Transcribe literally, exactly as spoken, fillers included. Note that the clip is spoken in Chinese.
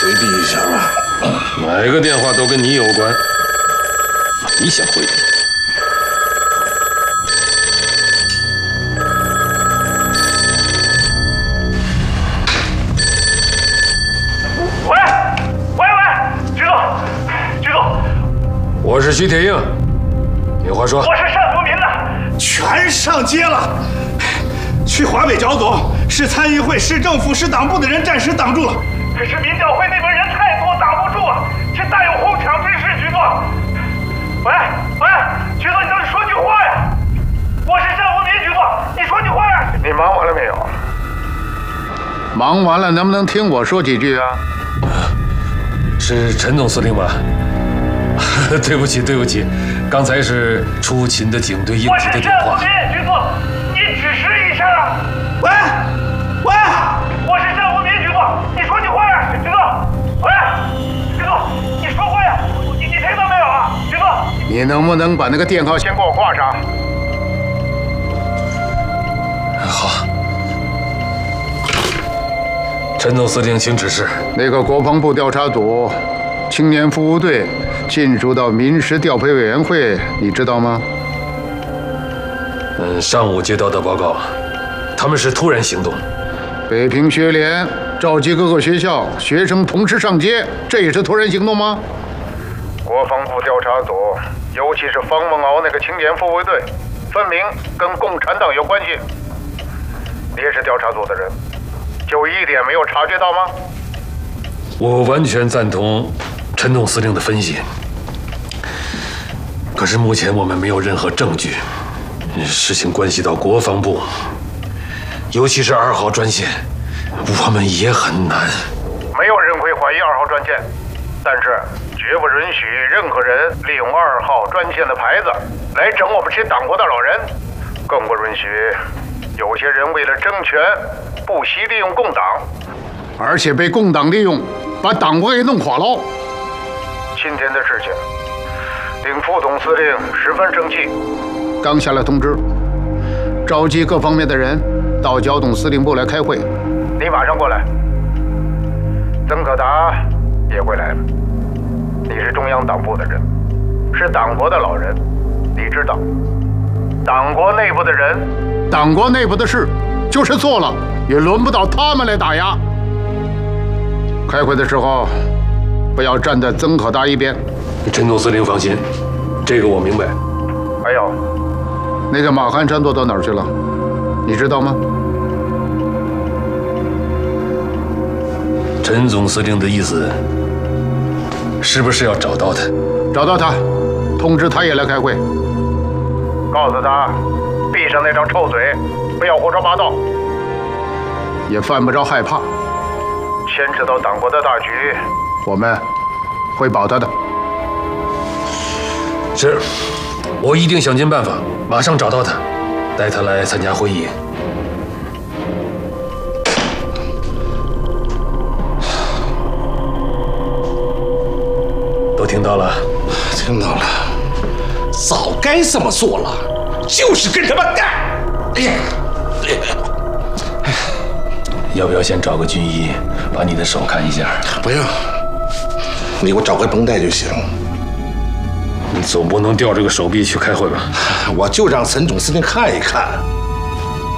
回避一下吧。 哪个电话都跟你有关，你想回避？ 喂喂喂，局总，局总， 我是徐铁映，有话说。 我是单福民的， 全上街了。去华北剿总，市参议会、市政府、市党部的人暂时挡住了。 可是民调会那边人太多，挡不住啊！这大有哄抢之势，局座。喂喂，局座，你倒是说句话呀！我是单福民，局座，你说句话呀！ 你忙完了没有？ 忙完了，能不能听我说几句啊？ 是陈总司令吗？对不起，对不起，刚才是出勤的警队应急的电话。 我是单福民，局座，你指示一声啊！ 喂喂， 我是单福民，局座，你说句话呀，局座。喂，局座，你说话呀！你你听到没有啊，局座？ 你能不能把那个电话先给我挂上？ 好。陈总司令，请指示。 那个国防部调查组青年服务队进入到民事调配委员会，你知道吗？ 嗯，上午接到的报告，他们是突然行动。 北平学联召集各个学校学生同时上街，这也是突然行动吗？ 国防部调查组，尤其是方梦敖那个青年护卫队，分明跟共产党有关系。你也是调查组的人，就一点没有察觉到吗？ 我完全赞同陈总司令的分析，可是目前我们没有任何证据。事情关系到国防部，尤其是二号专线，我们也很难。 没有人会怀疑二号专线，但是绝不允许任何人利用二号专线的牌子来整我们这党国的老人，更不允许有些人为了争权不惜利用共党， 而且被共党利用，把党国给弄垮了。 今天的事情令副总司令十分生气， 刚下了通知，召集各方面的人到剿总司令部来开会。 你马上过来。曾可达也会来。你是中央党部的人，是党国的老人，你知道，党国内部的人， 党国内部的事，就是做了，也轮不到他们来打压。开会的时候，不要站在曾可达一边。 陈总司令放心，这个我明白。 还有， 那个马汉山都到哪儿去了？你知道吗？ 陈总司令的意思，是不是要找到他？ 找到他，通知他也来开会。 告诉他，闭上那张臭嘴，不要胡说八道， 也犯不着害怕。 牵扯到党国的大局， 我们会保他的。 是，我一定想尽办法，马上找到他，带他来参加会议。都听到了？ 听到了，早该这么做了，就是跟他们干。哎呀， 要不要先找个军医，把你的手看一下？ 不用，你给我找个绷带就行。 你总不能吊着个手臂去开会吧？ 我就让陈总司令看一看。